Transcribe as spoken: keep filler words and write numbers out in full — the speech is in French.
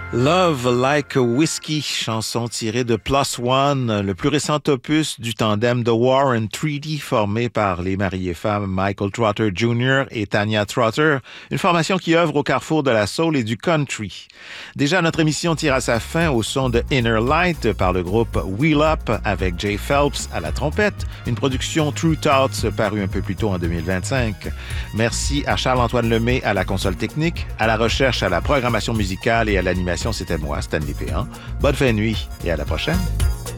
Love Like a Whiskey, chanson tirée de Plus One, le plus récent opus du tandem The War and trois D formé par les mariés femmes Michael Trotter junior et Tanya Trotter, une formation qui œuvre au carrefour de la soul et du country. Déjà, notre émission tire à sa fin au son de Inner Light par le groupe Wheel Up avec Jay Phelps à la trompette, une production True Thoughts parue un peu plus tôt en deux mille vingt-cinq. Merci à Charles-Antoine Lemay à la console technique, à la recherche, à la programmation musicale et à l'animation. C'était moi, Stanley Péan. Bonne fin de nuit et à la prochaine.